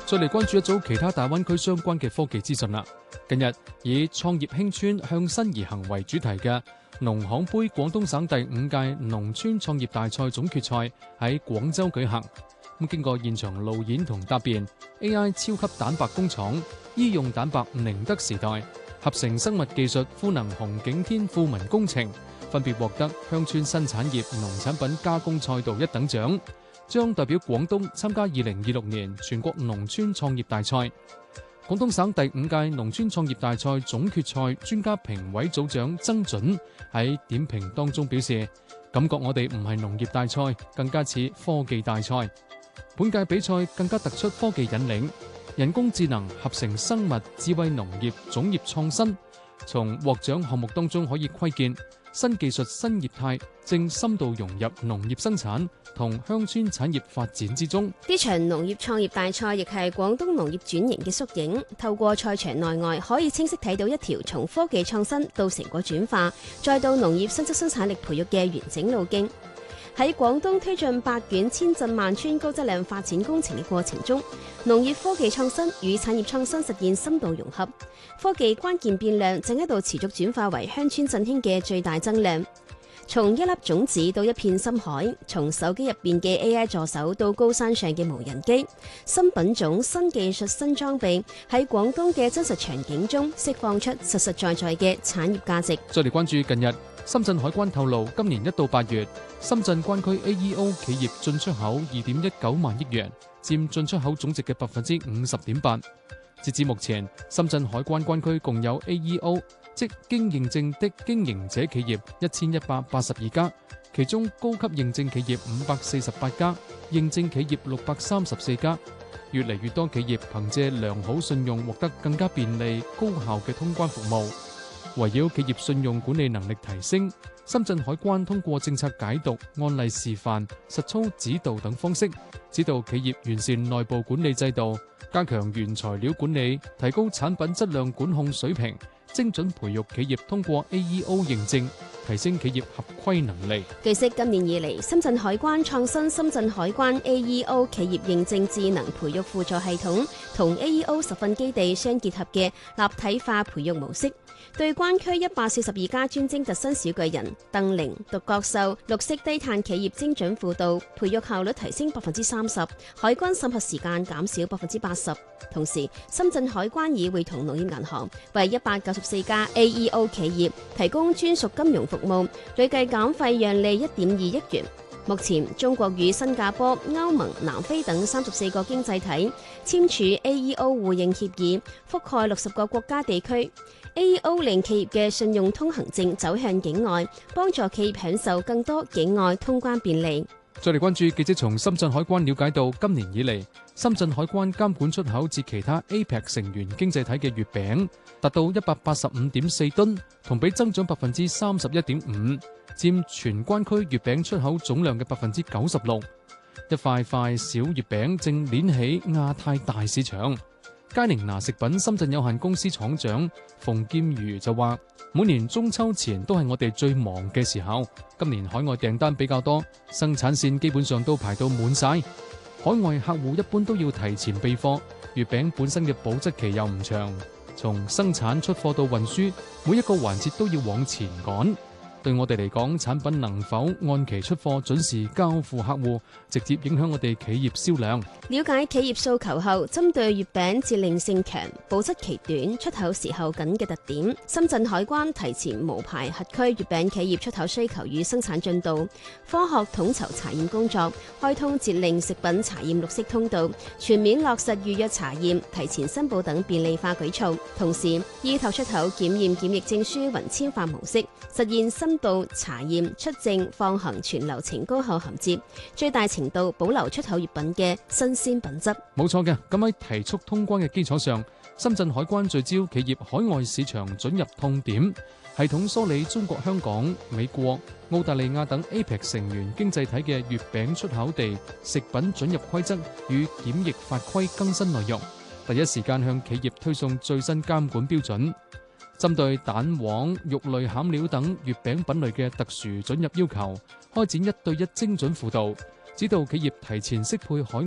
再嚟關注一組其他大灣區相關嘅科技資訊啦。近日以創業興村向新而行為主題嘅農行杯廣東省第5屆農村創業大賽總決賽喺廣州舉行。經過現場路演同答辯 ，AI 超級蛋白工廠、醫用蛋白寧德時代、合成生物技術賦能紅景天富民工程分別獲得鄉村新產業農產品加工賽道1等獎，將代表廣東參加2026年全國農村創業大賽。廣東省第5屆農村創業大賽總決賽專家評委組長曾準喺點評當中表示，感覺我哋唔係農業大賽，更加似科技大賽。本屆比賽更加突出科技引領，人工智能、合成生物、智慧農業、種業創新。從獲獎項目當中可以窺見，新技術新業態正深度融入農業生產同鄉村產業發展之中。 呢場農業創業大賽亦係廣東農業轉型嘅縮影，透過賽場內外可以清晰睇到一條從科技創新到成果轉化，再到農業新質生產力培育嘅完整路徑。喺廣東推進8縣千鎮萬村高質量發展工程嘅過程中，農業科技創新與產業創新實現深度融合，科技關鍵變量正喺度持續轉化為鄉村振興嘅最大增量。從一粒種子到一片深海，從手機入邊嘅 AI 助手到高山上嘅無人機，新品種、新技術、新裝備喺廣東嘅真實場景中釋放出實實在在嘅產業價值。 再嚟關注近日，深圳海關透露，今年1到8月，深圳關區 AEO 企業進出口2.19萬億元，佔進出口總值嘅50.8%。截至目前，深圳海關關區共有 AEO， 即經認證的經營者企業1182家，其中高級認證企業548家，認證企業634家。越嚟越多企業憑借良好信用獲得更加便利、高效嘅通關服務。圍繞企業信用管理能力提升，深圳海關通過政策解讀、案例示範、實操指導等方式，指導企業完善內部管理制度，加強原材料管理，提高產品質量管控水平，精準培育企業通過 AEO 認證，提升企業合規能力。 據悉，今年以嚟，深圳海關創新深圳海關 AEO 企業認證智能培育輔助系統同 AEO 實訓基地相結合嘅立體化培育模式，對關區142家專精特新小巨人、鄧玲、獨角獸、綠色低碳企業精準輔導，培育效率提升30%，海關審核時間減少80%。同時，深圳海關已會同農業銀行為194家 AEO 企業提供專屬金融服務，累計減費讓利1.2億元。目前，中國與新加坡、歐盟、南非等34個經濟體簽署 AEO 互認協議，覆蓋60個國家地區。AEO 令企業嘅信用通行證走向境外，幫助企業享受更多境外通關便利。 再嚟關注記者從深圳海關了解到，今年以嚟，深圳海關監管出口至其他 APEC 成員經濟體嘅月餅達到185.4噸，同比增長31.5%，佔全關區月餅出口總量嘅96%。一塊塊小月餅正鏈起亞太大市場。佳寧拿食品深圳有限公司廠長馮劍如就話，每年中秋前都係我哋最忙嘅時候，今年海外訂單比較多，生產線基本上都排到滿晒，海外客戶一般都要提前備貨，月餅本身嘅保質期又唔長，從生產出貨到運輸，每一個環節都要往前趕。對我哋嚟講，產品能否按期出貨、準時交付客戶，直接影響我哋企業銷量。 了解企業訴求後，針對月餅節令性強、保質期短、出口時候緊嘅特點，深圳海關提前無牌核區月餅企業出口需求與生產進度，科學統籌查驗工作，開通節令食品查驗綠色通道，全面落實預約查驗、提前申報等便利化舉措。同時，依託出口檢驗檢疫證書雲簽化模式，實現申報、查驗、出證、放行全流程高效銜接，最大程度保留出口月餅嘅新鮮品質。 冇錯嘅，咁喺提速通關嘅基礎上，深圳海關聚焦企業海外市場准入痛點，系統梳理中國香港、美國、澳大利亞等 APEC 成員經濟體嘅月餅出口地食品准入規則與檢疫法規更新內容，第一時間向企業推送最新監管標準。針對蛋黃、肉類餡料等月餅品類嘅特殊准入要求，開展1對1精準輔導，指導企業提前適配海